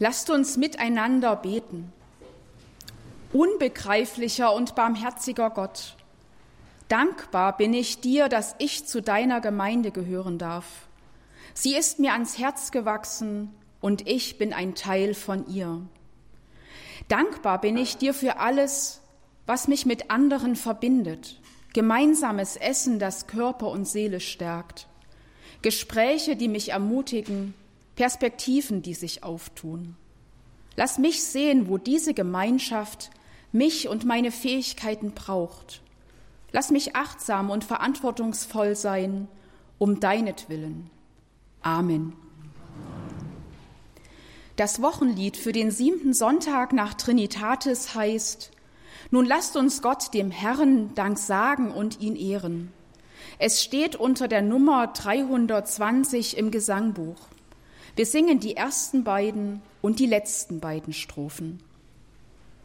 Lasst uns miteinander beten. Unbegreiflicher und barmherziger Gott, dankbar bin ich dir, dass ich zu deiner Gemeinde gehören darf. Sie ist mir ans Herz gewachsen und ich bin ein Teil von ihr. Dankbar bin ich dir für alles, was mich mit anderen verbindet. Gemeinsames Essen, das Körper und Seele stärkt. Gespräche, die mich ermutigen, Perspektiven, die sich auftun. Lass mich sehen, wo diese Gemeinschaft mich und meine Fähigkeiten braucht. Lass mich achtsam und verantwortungsvoll sein, um deinetwillen. Amen. Das Wochenlied für den 7. Sonntag nach Trinitatis heißt: Nun lasst uns Gott, dem Herrn, Dank sagen und ihn ehren. Es steht unter der Nummer 320 im Gesangbuch. Wir singen die ersten beiden und die letzten beiden Strophen.